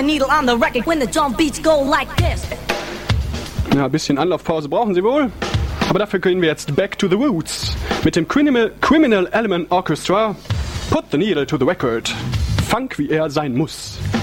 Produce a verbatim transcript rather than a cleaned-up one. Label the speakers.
Speaker 1: needle on the record when the drum beats go like this.
Speaker 2: Ja, ein bisschen Anlaufpause brauchen Sie wohl. Aber dafür gehen wir jetzt back to the roots. Mit dem Criminal, Criminal Element Orchestra. Put the needle to the record. Funk, wie er sein muss.